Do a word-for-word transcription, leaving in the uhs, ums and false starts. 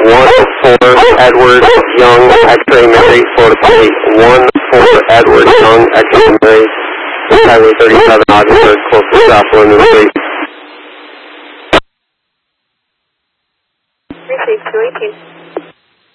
one four Edward Young, X-ray Mary, Florida Police. one four Edward Young, X-ray Mary, Highway thirty-seven, Ogdenburg, close to South Linden Street. Received two eighteen.